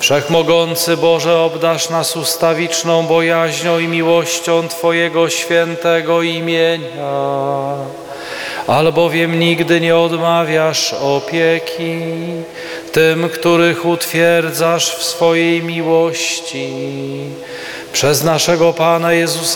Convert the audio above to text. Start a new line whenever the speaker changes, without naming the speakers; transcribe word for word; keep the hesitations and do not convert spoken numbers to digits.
Wszechmogący Boże, obdarz nas ustawiczną bojaźnią i miłością Twojego świętego imienia, albowiem nigdy nie odmawiasz opieki tym, których utwierdzasz w swojej miłości. Przez naszego Pana Jezusa